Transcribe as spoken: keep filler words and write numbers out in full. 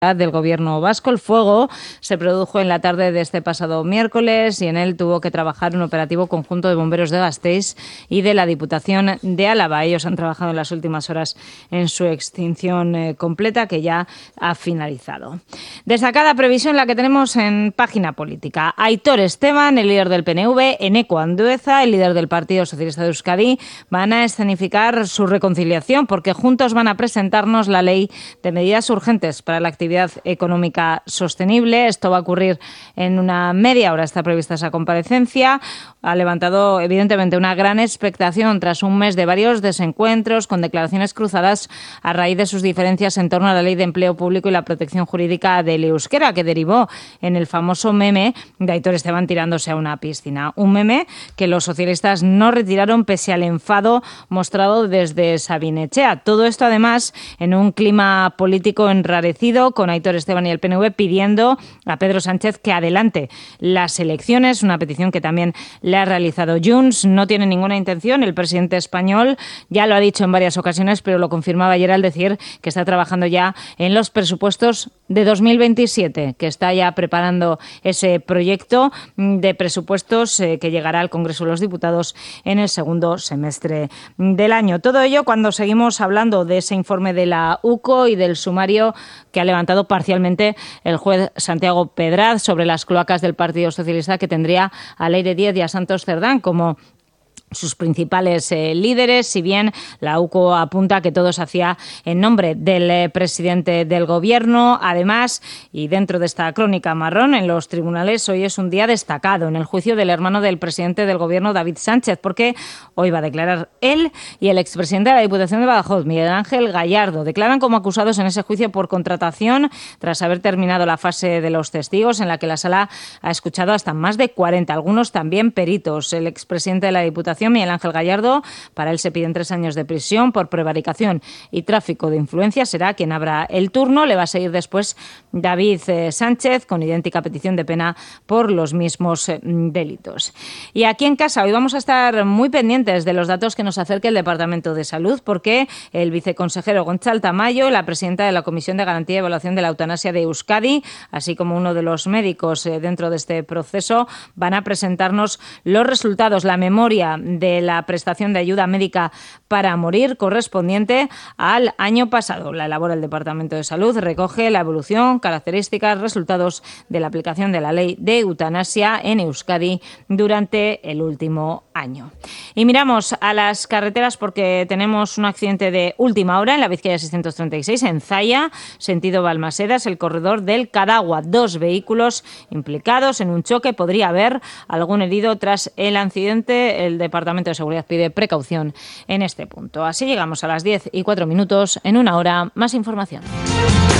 del Gobierno vasco. El fuego se produjo en la tarde de este pasado miércoles y en él tuvo que trabajar un operativo conjunto de bomberos de Gasteiz y de la Diputación de Álava. Ellos han trabajado en las últimas horas en su extinción eh, completa, que ya ha finalizado. Destacada previsión la que tenemos en página política. Aitor Esteban, el líder del P N V, Eneko Andueza, el líder del Partido Socialista de Euskadi, van a escenificar su reconciliación porque juntos van a presentarnos la ley de medidas urgentes para la actividad económica sostenible. Esto va a ocurrir en una media hora. Está prevista esa comparecencia. Ha levantado, evidentemente, una gran expectación tras un mes de varios desencuentros con declaraciones cruzadas a raíz de sus diferencias en torno a la ley de empleo público y la protección jurídica del euskera, que derivó en el famoso meme de Aitor Esteban tirándose a una piscina. Un meme que los socialistas no retiraron pese al enfado mostrado desde Sabin Etxea. Todo esto, además, en un clima político enrarecido, con Aitor Esteban y el P N V pidiendo a Pedro Sánchez que adelante las elecciones, una petición que también le ha realizado Junts. No tiene ninguna intención, el presidente español ya lo ha dicho en varias ocasiones, pero lo confirmaba ayer al decir que está trabajando ya en los presupuestos de dos mil veintisiete, que está ya preparando ese proyecto de presupuestos eh, que llegará al Congreso de los Diputados en el segundo semestre del año. Todo ello cuando seguimos hablando de ese informe de la U C O y del sumario que ha levantado parcialmente el juez Santiago Pedraz sobre las cloacas del Partido Socialista, que tendría a Leire Díez y a Santos Cerdán como sus principales eh, líderes, si bien la U C O apunta que todo se hacía en nombre del eh, presidente del Gobierno. Además, y dentro de esta crónica marrón en los tribunales, hoy es un día destacado en el juicio del hermano del presidente del Gobierno, David Sánchez, porque hoy va a declarar él y el expresidente de la Diputación de Badajoz, Miguel Ángel Gallardo. Declaran como acusados en ese juicio por contratación tras haber terminado la fase de los testigos, en la que la sala ha escuchado hasta más de cuarenta, algunos también peritos. El expresidente de la Diputación, Miguel Ángel Gallardo, para él se piden tres años de prisión por prevaricación y tráfico de influencias. Será quien abra el turno. Le va a seguir después David eh, Sánchez, con idéntica petición de pena por los mismos eh, delitos. Y aquí en casa hoy vamos a estar muy pendientes de los datos que nos acerque el Departamento de Salud, porque el viceconsejero Gontzal Tamayo, la presidenta de la Comisión de Garantía y Evaluación de la Eutanasia de Euskadi, así como uno de los médicos eh, dentro de este proceso, van a presentarnos los resultados, la memoria de la prestación de ayuda médica para morir correspondiente al año pasado. La elabora el Departamento de Salud, recoge la evolución, características, resultados de la aplicación de la ley de eutanasia en Euskadi durante el último año. Y miramos a las carreteras porque tenemos un accidente de última hora en la Vizcaya seiscientos treinta y seis en Zaya, sentido Balmasedas, el corredor del Cadagua. Dos vehículos implicados en un choque. Podría haber algún herido tras el accidente. El Departamento de Seguridad pide precaución en este punto. Así llegamos a las diez y cuatro minutos. En una hora, más información.